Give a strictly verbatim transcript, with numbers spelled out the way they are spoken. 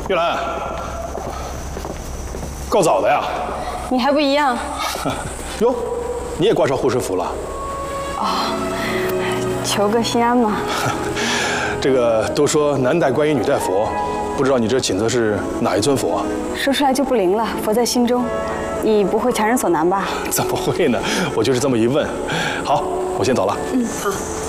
玉兰，够早的呀。 你还不一样。 哟，你也挂上护身符了？ 哦，求个心安嘛。 这个都说男戴观音，女戴佛，不知道你这请的是哪一尊佛？ 说出来就不灵了，佛在心中。你不会强人所难吧？ 怎么会呢？我就是这么一问。好，我先走了。 嗯，好。